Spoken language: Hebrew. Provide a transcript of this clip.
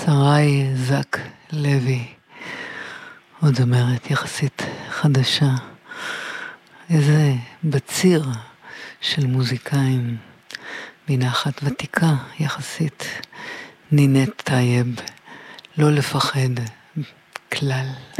שרי זק לוי, עוד זמרת יחסית חדשה, איזה בציר של מוזיקאים, בינה אחת ותיקה יחסית, נינט טייב, לא לפחד כלל.